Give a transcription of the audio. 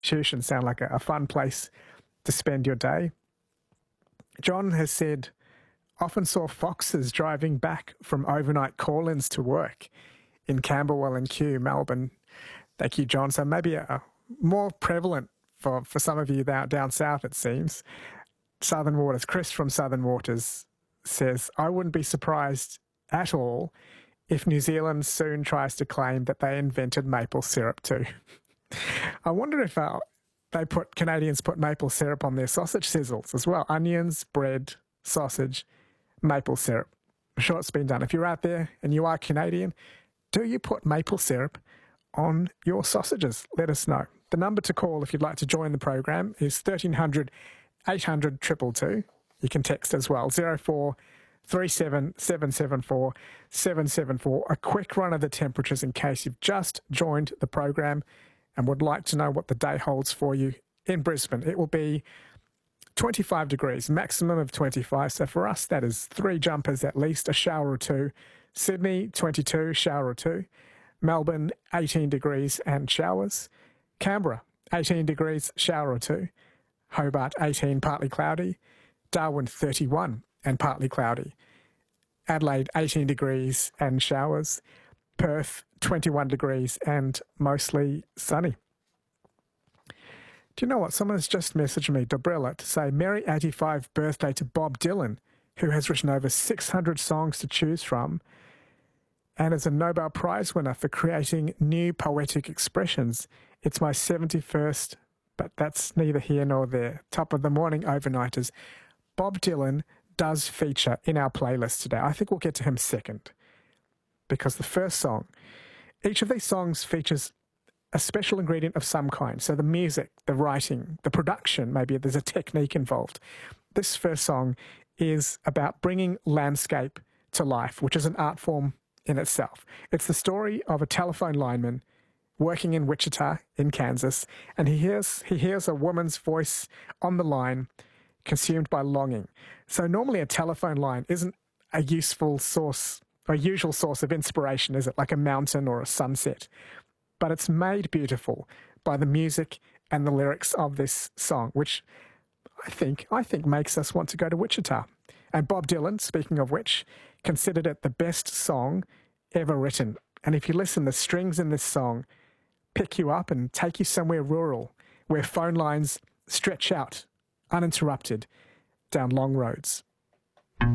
Shushan sound like a fun place to spend your day. John has said, often saw foxes driving back from overnight call-ins to work in Camberwell and Kew, Melbourne. Thank you, John. So maybe a more prevalent for some of you down south, it seems. Southern Waters, Chris from Southern Waters says, I wouldn't be surprised at all if New Zealand soon tries to claim that they invented maple syrup too. I wonder if Canadians put maple syrup on their sausage sizzles as well. Onions, bread, sausage, maple syrup. I'm sure it's been done. If you're out there and you are Canadian, do you put maple syrup on your sausages? Let us know. The number to call if you'd like to join the program is 1300 800 222. You can text as well, 0437 774 774. A quick run of the temperatures in case you've just joined the program and would like to know what the day holds for you in Brisbane. It will be 25 degrees, maximum of 25. So for us, that is 3 jumpers at least, a shower or two. Sydney, 22, shower or two. Melbourne, 18 degrees and showers. Canberra, 18 degrees, shower or two. Hobart, 18, partly cloudy. Darwin, 31 and partly cloudy. Adelaide, 18 degrees and showers. Perth, 21 degrees and mostly sunny. Do you know what? Someone has just messaged me, Dobrella, to say Merry 85th birthday to Bob Dylan, who has written over 600 songs to choose from and is a Nobel Prize winner for creating new poetic expressions. It's my 71st, but that's neither here nor there. Top of the morning, overnighters. Bob Dylan does feature in our playlist today. I think we'll get to him second because the first song, each of these songs features a special ingredient of some kind. So the music, the writing, the production, maybe there's a technique involved. This first song is about bringing landscape to life, which is an art form in itself. It's the story of a telephone lineman working in Wichita in Kansas, and he hears a woman's voice on the line consumed by longing. So normally a telephone line isn't a useful source, a usual source of inspiration, is it? Like a mountain or a sunset. But it's made beautiful by the music and the lyrics of this song, which I think makes us want to go to Wichita. And Bob Dylan, speaking of which, considered it the best song ever written. And if you listen, the strings in this song pick you up and take you somewhere rural where phone lines stretch out uninterrupted down long roads.